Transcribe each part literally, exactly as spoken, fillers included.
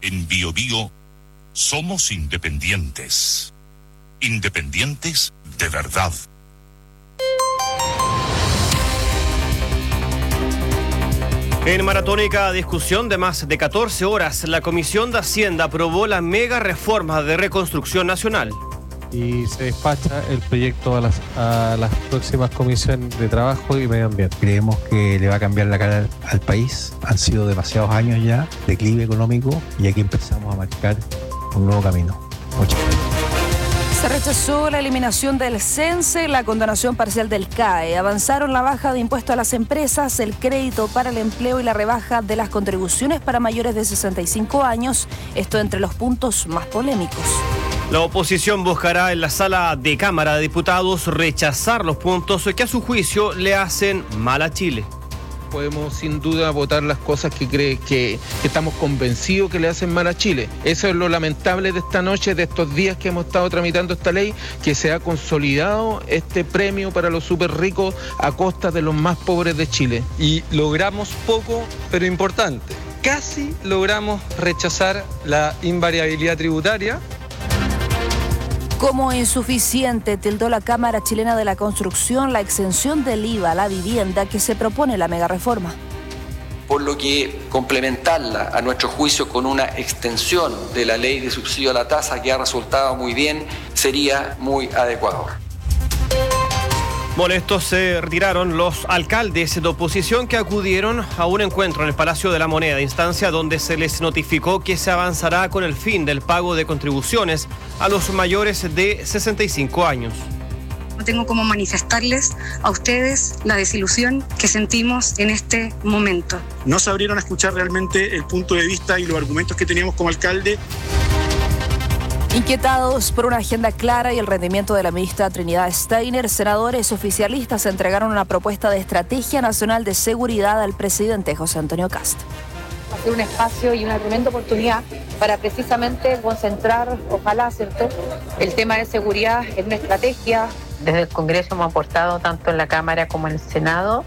En Bio Bio somos independientes. Independientes de verdad. En maratónica discusión de más de catorce horas, la Comisión de Hacienda aprobó la mega reforma de reconstrucción nacional. Y se despacha el proyecto a las, a las próximas comisiones de Trabajo y Medio Ambiente. Creemos que le va a cambiar la cara al, al país. Han sido demasiados años ya, declive económico, y aquí empezamos a marcar un nuevo camino. Muchas gracias. Se rechazó la eliminación del CENSE, la condonación parcial del C A E. Avanzaron la baja de impuestos a las empresas, el crédito para el empleo y la rebaja de las contribuciones para mayores de sesenta y cinco años. Esto entre los puntos más polémicos. La oposición buscará en la sala de Cámara de Diputados rechazar los puntos que a su juicio le hacen mal a Chile. Podemos sin duda votar las cosas que cree que, que estamos convencidos que le hacen mal a Chile. Eso es lo lamentable de esta noche, de estos días que hemos estado tramitando esta ley, que se ha consolidado este premio para los súper ricos a costa de los más pobres de Chile. Y logramos poco, pero importante. Casi logramos rechazar la invariabilidad tributaria. Como insuficiente, tildó la Cámara Chilena de la Construcción la exención del I V A a la vivienda que se propone la megareforma. Por lo que complementarla, a nuestro juicio, con una extensión de la ley de subsidio a la tasa que ha resultado muy bien, sería muy adecuado. Molestos se retiraron los alcaldes de oposición que acudieron a un encuentro en el Palacio de la Moneda, instancia donde se les notificó que se avanzará con el fin del pago de contribuciones a los mayores de sesenta y cinco años. No tengo cómo manifestarles a ustedes la desilusión que sentimos en este momento. No se abrieron a escuchar realmente el punto de vista y los argumentos que teníamos como alcalde. Inquietados por una agenda clara y el rendimiento de la ministra Trinidad Steiner, senadores oficialistas entregaron una propuesta de estrategia nacional de seguridad al presidente José Antonio Kast. Va a ser un espacio y una tremenda oportunidad para precisamente concentrar, ojalá, ¿cierto?, el tema de seguridad en una estrategia. Desde el Congreso hemos aportado tanto en la Cámara como en el Senado.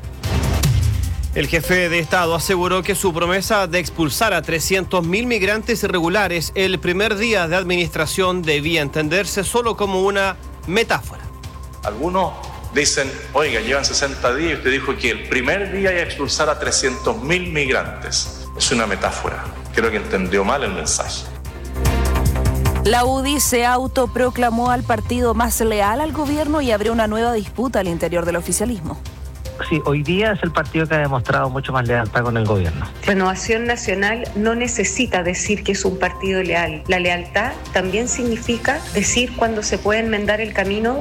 El jefe de Estado aseguró que su promesa de expulsar a trescientos mil migrantes irregulares el primer día de administración debía entenderse solo como una metáfora. Algunos dicen, oiga, llevan sesenta días y usted dijo que el primer día iba a expulsar a trescientos mil migrantes. Es una metáfora. Creo que entendió mal el mensaje. La U D I se autoproclamó al partido más leal al gobierno y abrió una nueva disputa al interior del oficialismo. Sí, hoy día es el partido que ha demostrado mucho más lealtad con el gobierno. Renovación Nacional no necesita decir que es un partido leal. La lealtad también significa decir cuando se puede enmendar el camino.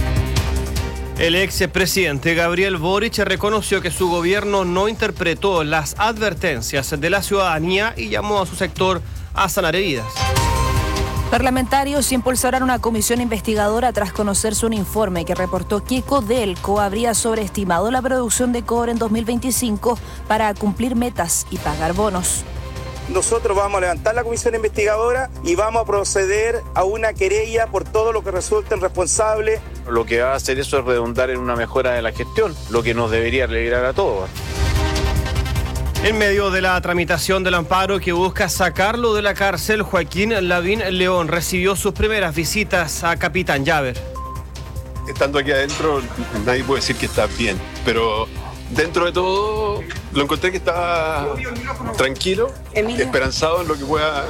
El expresidente Gabriel Boric reconoció que su gobierno no interpretó las advertencias de la ciudadanía y llamó a su sector a sanar heridas. Parlamentarios impulsarán una comisión investigadora tras conocerse un informe que reportó que Codelco habría sobreestimado la producción de cobre en dos mil veinticinco para cumplir metas y pagar bonos. Nosotros vamos a levantar la comisión investigadora y vamos a proceder a una querella por todo lo que resulten responsables. Lo que va a hacer eso es redundar en una mejora de la gestión, lo que nos debería alegrar a todos. En medio de la tramitación del amparo que busca sacarlo de la cárcel, Joaquín Lavín León recibió sus primeras visitas a Capitán Llaver. Estando aquí adentro, nadie puede decir que está bien, pero dentro de todo lo encontré que estaba tranquilo, esperanzado en lo que pueda